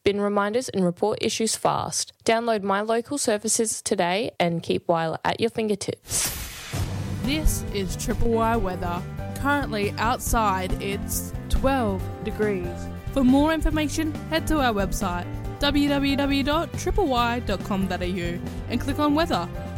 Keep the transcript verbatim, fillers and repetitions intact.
bin reminders and report issues fast. Download My Local Services today and keep Wyler at your fingertips. This is Triple Y weather. Currently outside it's twelve degrees. For more information, head to our website w w w dot triple y dot com dot a u and click on weather.